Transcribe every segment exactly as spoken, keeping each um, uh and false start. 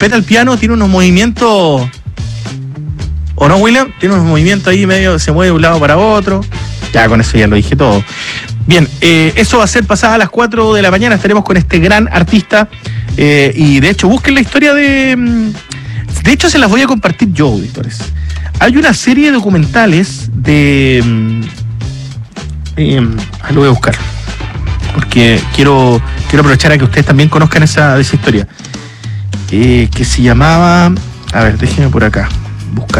trompeta, el piano, tiene unos movimientos... ¿O no, William? Tiene unos movimientos ahí medio, se mueve de un lado para otro. Ya, con eso ya lo dije todo. Bien, eh, eso va a ser pasada a las cuatro de la mañana. Estaremos con este gran artista. Eh, y de hecho, busquen la historia de... De hecho, se las voy a compartir yo, auditores. Hay una serie de documentales de... Eh, lo voy a buscar. Porque quiero, quiero aprovechar a que ustedes también conozcan esa, esa historia. Eh, que se llamaba... A ver, déjenme por acá buscar.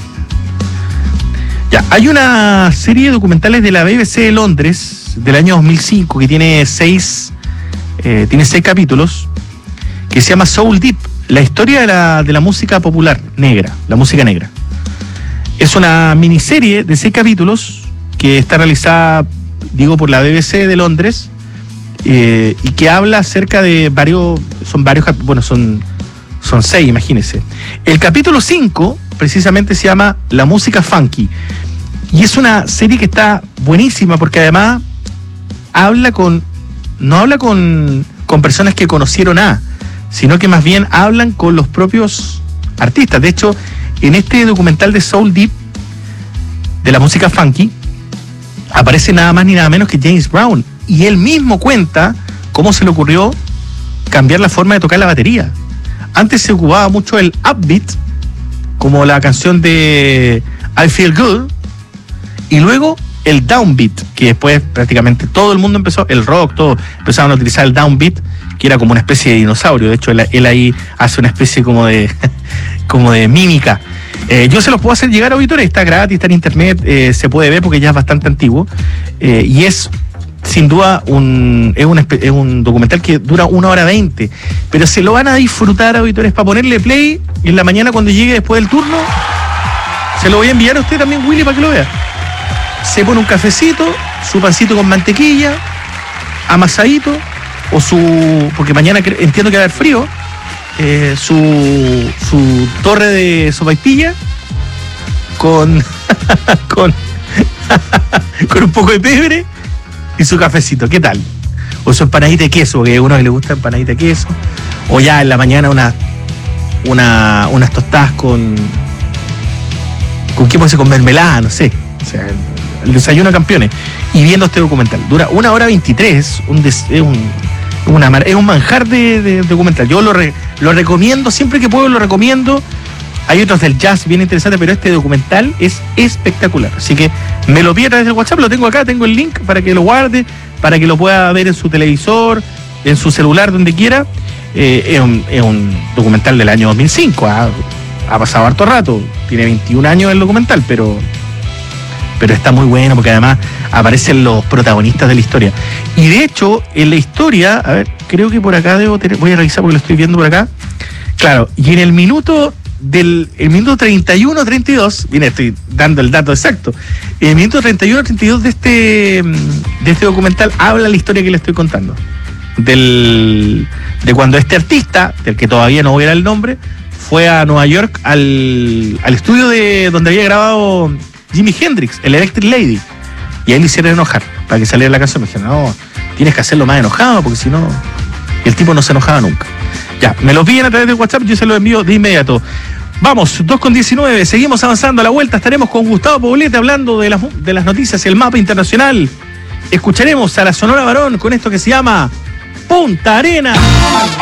Ya, hay una serie de documentales de la B B C de Londres del año dos mil cinco que tiene seis, eh, tiene seis capítulos, que se llama Soul Deep, la historia de la, de la música popular negra, la música negra. Es una miniserie de seis capítulos que está realizada, digo, por la B B C de Londres, eh, y que habla acerca de varios, son varios, bueno, son, son seis, imagínense. El capítulo cinco precisamente se llama La música funky, y es una serie que está buenísima porque además habla con, no habla con, con personas que conocieron a, sino que más bien hablan con los propios artistas. De hecho, en este documental de Soul Deep, de la música funky, aparece nada más ni nada menos que James Brown, y él mismo cuenta cómo se le ocurrió cambiar la forma de tocar la batería. Antes se ocupaba mucho el upbeat, como la canción de I Feel Good, y luego el downbeat, que después prácticamente todo el mundo empezó, el rock, todo, empezaron a utilizar el downbeat, que era como una especie de dinosaurio. De hecho, él, él ahí hace una especie como de como de mímica. Eh, yo se los puedo hacer llegar a auditores, está gratis, está en internet, eh, se puede ver porque ya es bastante antiguo, eh, y es sin duda un es, un es un documental que dura una hora veinte, pero se lo van a disfrutar, auditores, para ponerle play en la mañana cuando llegue después del turno. Se lo voy a enviar a usted también, Willy, para que lo vea. Se pone un cafecito, su pancito con mantequilla, amasadito, o su... porque mañana entiendo que va a haber frío, eh, su, su torre de sopaipilla con con con un poco de pebre y su cafecito. ¿Qué tal? O su empanadita de queso, porque a uno le gusta empanadita de queso, o ya en la mañana una, una unas tostadas con con qué puede ser, con mermelada, no sé. O sea, el desayuno de campeones. Y viendo este documental. Dura una hora veintitrés. Un des, es, un, una, es un manjar de, de, de documental. Yo lo, re, lo recomiendo, siempre que puedo lo recomiendo. Hay otros del jazz bien interesantes, pero este documental es espectacular. Así que me lo pide a través del WhatsApp, lo tengo acá, tengo el link para que lo guarde, para que lo pueda ver en su televisor, en su celular, donde quiera. Eh, es, un, es un documental del año dos mil cinco. Ha, ha pasado harto rato. Tiene veintiún años el documental, pero... pero está muy bueno porque además aparecen los protagonistas de la historia. Y de hecho, en la historia, a ver, creo que por acá debo tener, voy a revisar porque lo estoy viendo por acá. Claro, y en el minuto del el minuto treinta y uno treinta y dos, viene, estoy dando el dato exacto. En el minuto treinta y uno treinta y dos de este de este documental habla la historia que le estoy contando. Del de cuando este artista, del que todavía no voy a dar el nombre, fue a Nueva York al, al estudio de donde había grabado Jimi Hendrix, el Electric Lady, y ahí le hicieron enojar para que saliera la canción. Me dijeron, no, tienes que hacerlo más enojado porque si no, el tipo no se enojaba nunca. Ya, me lo piden a través de WhatsApp, yo se lo envío de inmediato. Vamos, dos con diecinueve, seguimos avanzando a la vuelta, estaremos con Gustavo Poblete hablando de las, de las noticias, el mapa internacional. Escucharemos a la Sonora Varón con esto que se llama Punta Arenas.